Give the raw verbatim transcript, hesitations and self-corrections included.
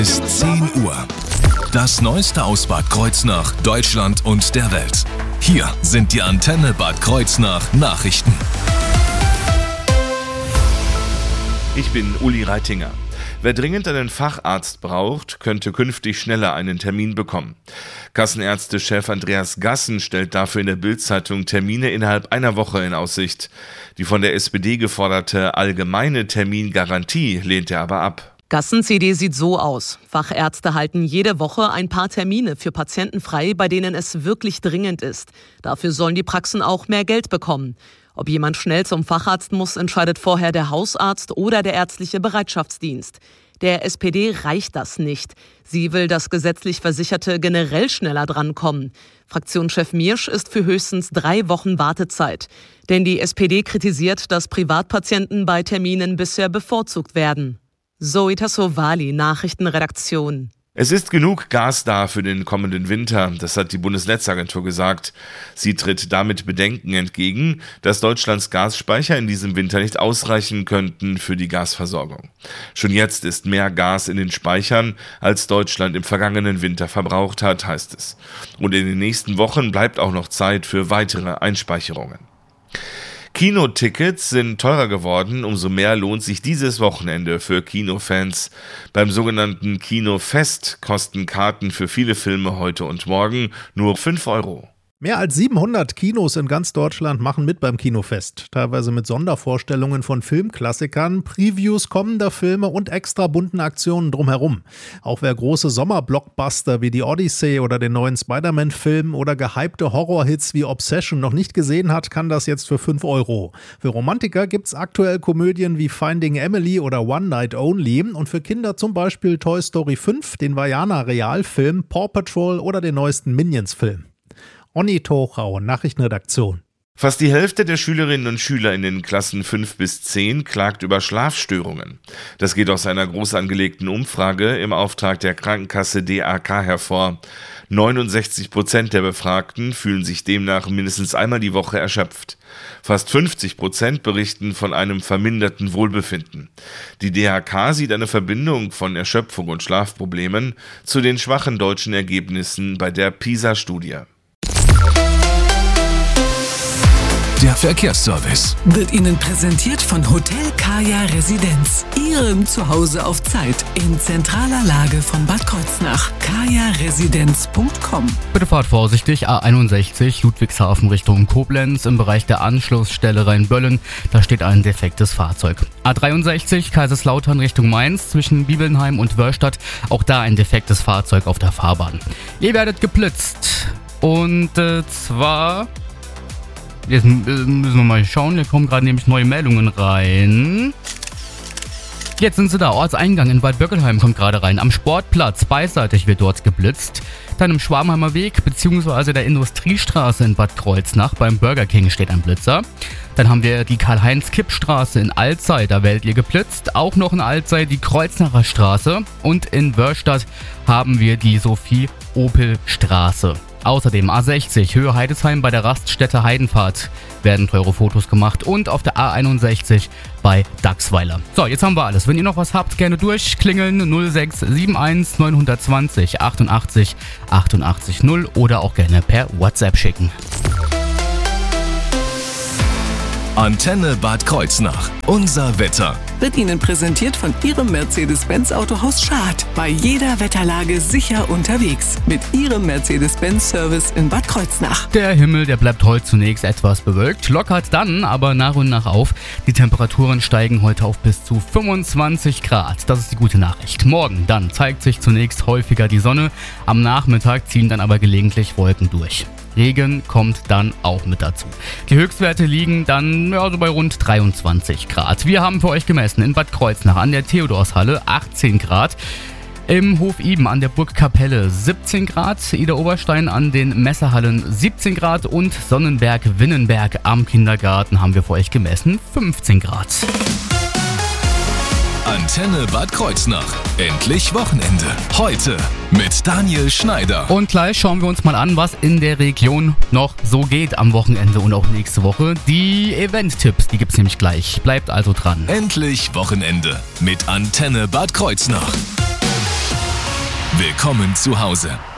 Ist zehn Uhr. Das Neueste aus Bad Kreuznach, Deutschland und der Welt. Hier sind die Antenne Bad Kreuznach Nachrichten. Ich bin Uli Reitinger. Wer dringend einen Facharzt braucht, könnte künftig schneller einen Termin bekommen. Kassenärztechef Andreas Gassen stellt dafür in der Bild-Zeitung Termine innerhalb einer Woche in Aussicht. Die von der S P D geforderte allgemeine Termingarantie lehnt er aber ab. Gassens Idee sieht so aus. Fachärzte halten jede Woche ein paar Termine für Patienten frei, bei denen es wirklich dringend ist. Dafür sollen die Praxen auch mehr Geld bekommen. Ob jemand schnell zum Facharzt muss, entscheidet vorher der Hausarzt oder der ärztliche Bereitschaftsdienst. Der S P D reicht das nicht. Sie will, dass gesetzlich Versicherte generell schneller drankommen. Fraktionschef Miersch ist für höchstens drei Wochen Wartezeit. Denn die S P D kritisiert, dass Privatpatienten bei Terminen bisher bevorzugt werden. Zoe Tassovali, Nachrichtenredaktion. Es ist genug Gas da für den kommenden Winter, das hat die Bundesnetzagentur gesagt. Sie tritt damit Bedenken entgegen, dass Deutschlands Gasspeicher in diesem Winter nicht ausreichen könnten für die Gasversorgung. Schon jetzt ist mehr Gas in den Speichern, als Deutschland im vergangenen Winter verbraucht hat, heißt es. Und in den nächsten Wochen bleibt auch noch Zeit für weitere Einspeicherungen. Kinotickets sind teurer geworden, umso mehr lohnt sich dieses Wochenende für Kinofans. Beim sogenannten Kinofest kosten Karten für viele Filme heute und morgen nur fünf Euro. Mehr als siebenhundert Kinos in ganz Deutschland machen mit beim Kinofest. Teilweise mit Sondervorstellungen von Filmklassikern, Previews kommender Filme und extra bunten Aktionen drumherum. Auch wer große Sommerblockbuster wie die Odyssey oder den neuen Spider-Man-Film oder gehypte Horrorhits wie Obsession noch nicht gesehen hat, kann das jetzt für fünf Euro. Für Romantiker gibt's aktuell Komödien wie Finding Emily oder One Night Only und für Kinder zum Beispiel Toy Story fünf, den Vaiana-Realfilm, Paw Patrol oder den neuesten Minions-Film. Onni Tochau, Nachrichtenredaktion. Fast die Hälfte der Schülerinnen und Schüler in den Klassen fünf bis zehn klagt über Schlafstörungen. Das geht aus einer groß angelegten Umfrage im Auftrag der Krankenkasse D A K hervor. neunundsechzig Prozent der Befragten fühlen sich demnach mindestens einmal die Woche erschöpft. Fast fünfzig Prozent berichten von einem verminderten Wohlbefinden. Die D A K sieht eine Verbindung von Erschöpfung und Schlafproblemen zu den schwachen deutschen Ergebnissen bei der PISA-Studie. Der Verkehrsservice wird Ihnen präsentiert von Hotel Kaya Residenz. Ihrem Zuhause auf Zeit in zentraler Lage von Bad Kreuznach. kaya residenz punkt com. Bitte fahrt vorsichtig, A einundsechzig, Ludwigshafen Richtung Koblenz, im Bereich der Anschlussstelle Rheinböllen, da steht ein defektes Fahrzeug. A dreiundsechzig, Kaiserslautern Richtung Mainz, zwischen Bibelnheim und Wörstadt, auch da ein defektes Fahrzeug auf der Fahrbahn. Ihr werdet geblitzt. Und äh, zwar... Jetzt müssen wir mal schauen, hier kommen gerade nämlich neue Meldungen rein. Jetzt sind sie da, Ortseingang in Waldböckelheim kommt gerade rein. Am Sportplatz, beidseitig wird dort geblitzt. Dann im Schwarmheimer Weg bzw. der Industriestraße in Bad Kreuznach beim Burger King steht ein Blitzer. Dann haben wir die Karl-Heinz-Kipp-Straße in Alzey, da werdet ihr geblitzt. Auch noch in Alzey die Kreuznacher Straße. Und in Wörstadt haben wir die Sophie-Opel-Straße. Außerdem A sechzig, Höhe Heidesheim bei der Raststätte Heidenfahrt werden teure Fotos gemacht und auf der A einundsechzig bei Dachsweiler. So, jetzt haben wir alles. Wenn ihr noch was habt, gerne durchklingeln null sechs sieben eins neun zwei null achtundachtzig achtundachtzig null oder auch gerne per WhatsApp schicken. Antenne Bad Kreuznach. Unser Wetter. Wird Ihnen präsentiert von Ihrem Mercedes-Benz Autohaus Schad. Bei jeder Wetterlage sicher unterwegs. Mit Ihrem Mercedes-Benz-Service in Bad Kreuznach. Der Himmel, der bleibt heute zunächst etwas bewölkt, lockert dann aber nach und nach auf. Die Temperaturen steigen heute auf bis zu fünfundzwanzig Grad. Das ist die gute Nachricht. Morgen dann zeigt sich zunächst häufiger die Sonne. Am Nachmittag ziehen dann aber gelegentlich Wolken durch. Regen kommt dann auch mit dazu. Die Höchstwerte liegen dann ja, so bei rund dreiundzwanzig Grad. Wir haben für euch gemessen in Bad Kreuznach an der Theodorshalle achtzehn Grad. Im Hof Iben an der Burgkapelle siebzehn Grad, Ida Oberstein an den Messerhallen siebzehn Grad und Sonnenberg-Winnenberg am Kindergarten haben wir für euch gemessen fünfzehn Grad. Antenne Bad Kreuznach. Endlich Wochenende. Heute mit Daniel Schneider. Und gleich schauen wir uns mal an, was in der Region noch so geht am Wochenende und auch nächste Woche. Die Event-Tipps, die gibt's nämlich gleich. Bleibt also dran. Endlich Wochenende mit Antenne Bad Kreuznach. Willkommen zu Hause.